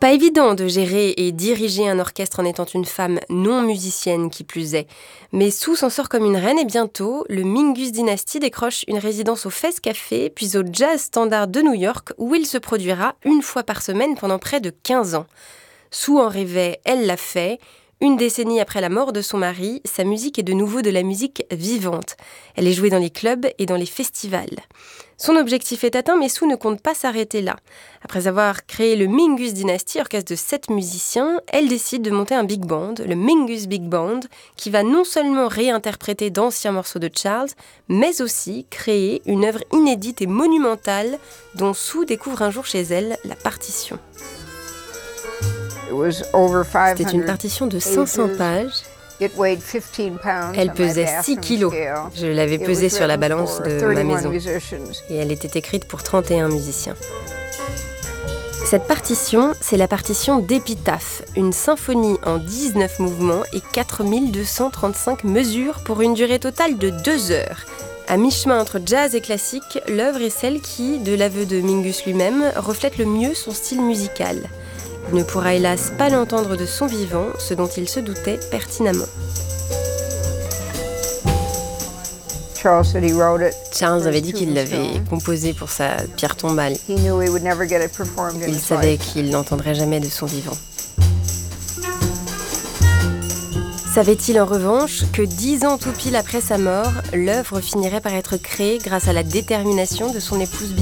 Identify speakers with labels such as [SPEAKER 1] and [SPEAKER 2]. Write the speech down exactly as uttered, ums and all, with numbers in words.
[SPEAKER 1] Pas évident de gérer et diriger un orchestre en étant une femme non musicienne qui plus est. Mais Sue s'en sort comme une reine et bientôt, le Mingus Dynasty décroche une résidence au Fez Café, puis au Jazz Standard de New York, où il se produira une fois par semaine pendant près de quinze ans. Sue en rêvait, elle l'a fait. Une décennie après la mort de son mari, sa musique est de nouveau de la musique vivante. Elle est jouée dans les clubs et dans les festivals. Son objectif est atteint, mais Sue ne compte pas s'arrêter là. Après avoir créé le Mingus Dynasty, orchestre de sept musiciens, elle décide de monter un big band, le Mingus Big Band, qui va non seulement réinterpréter d'anciens morceaux de Charles, mais aussi créer une œuvre inédite et monumentale dont Sue découvre un jour chez elle la partition. C'était une partition de cinq cents pages. Elle pesait six kilos. Je l'avais pesée sur la balance de ma maison. Et elle était écrite pour trente et un musiciens. Cette partition, c'est la partition d'Épitaphe, une symphonie en dix-neuf mouvements et quatre mille deux cent trente-cinq mesures pour une durée totale de deux heures. À mi-chemin entre jazz et classique, l'œuvre est celle qui, de l'aveu de Mingus lui-même, reflète le mieux son style musical. Il ne pourra hélas pas l'entendre de son vivant, ce dont il se doutait pertinemment. Charles avait dit qu'il l'avait composé pour sa pierre tombale. Il savait qu'il n'entendrait jamais de son vivant. Savait-il en revanche que dix ans tout pile après sa mort, l'œuvre finirait par être créée grâce à la détermination de son épouse bien-aimée ?